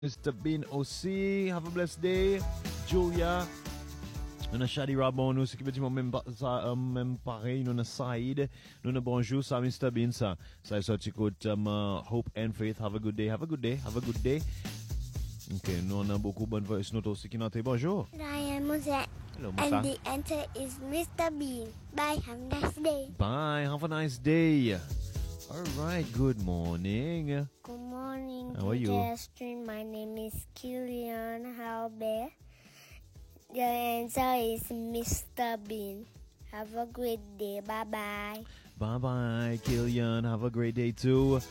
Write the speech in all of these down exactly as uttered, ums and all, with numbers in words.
Mister Bean aussi, have a blessed day. Julia, nous avons Shadi Rabon, nous, ce qui veut dire même, même pareil, nous avons Saïd, nous avons bonjour, ça, Mister Bean, ça. Ça, est sorti côté um, Hope and Faith, have a good day, have a good day, have a good day. Ok, nous avons beaucoup bonne voice note aussi qui nous dit bonjour. I am Musa. Hello, Musa. And the answer is Mister Bean. Bye, have a nice day. Bye, have a nice day. All right, good morning. Good morning. How are you? Justin. My name is Killian Halbert. The answer is Mister Bean. Have a great day. Bye-bye. Bye-bye, Killian. Have a great day, too.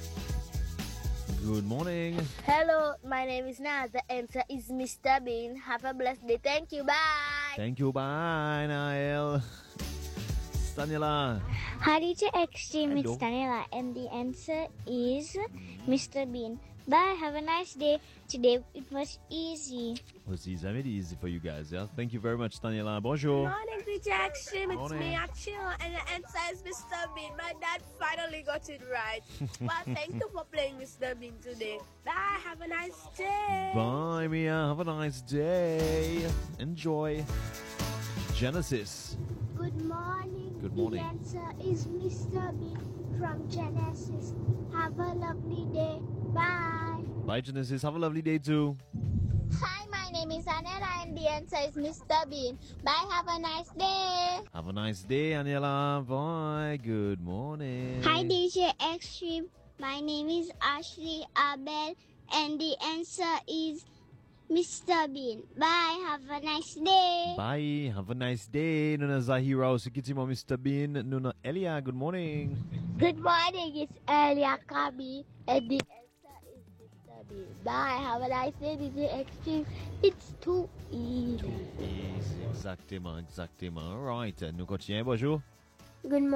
Good morning. Hello, my name is Naz. The answer is Mister Bean. Have a blessed day. Thank you. Bye. Thank you. Bye, Nael. Stanila. Hi, D J Extreme. It's Hello. Daniela, and the answer is Mister Bean. Bye. Have a nice day. Today it was easy. Was easy. I made it easy for you guys. Yeah. Thank you very much, Daniela. Bonjour. Morning, D J Extreme. It's Morning. me, Achille, and the answer is Mister Bean. My dad finally got it right. Well, thank you for playing Mister Bean today. Bye. Have a nice day. Bye, Mia. Have a nice day. Enjoy. Genesis. Good morning. Good morning. The answer is Mister Bean from Genesis. Have a lovely day. Bye. Bye, Genesis. Have a lovely day, too. Hi, my name is Anela and the answer is Mister Bean. Bye. Have a nice day. Have a nice day, Aniela. Bye. Good morning. Hi, D J Extreme. My name is Ashley Abel, and the answer is Mister Bean. Bye. Have a nice day. Bye. Have a nice day. Nuna Zahira. Sikitimo, Mister Bean. Nuna Elia. Good morning. Good morning. It's Elia Kabi and the answer is Mister Bean. Bye. Have a nice day, D J Extreme. It's too easy. Easy. Exactement. Exactement. All right. Nous continuons. Bonjour. Good morning.